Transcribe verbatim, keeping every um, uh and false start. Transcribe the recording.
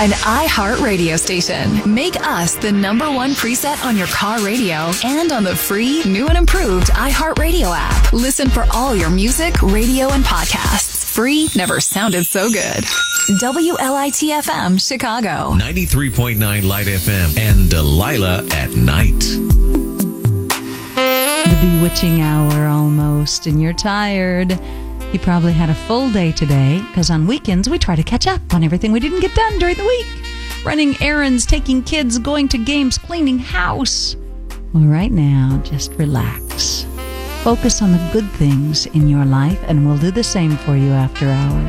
an iHeart radio station. Make us the number one preset on your car radio and on the free, new and improved iHeart Radio app. Listen for all your music, radio, and podcasts. Free never sounded so good. W L I T F M, Chicago. ninety-three point nine Light F M and Delilah at night. The bewitching hour almost, and you're tired. You probably had a full day today, because on weekends we try to catch up on everything we didn't get done during the week. Running errands, taking kids, going to games, cleaning house. Well, right now, just relax. Focus on the good things in your life, and we'll do the same for you after hours.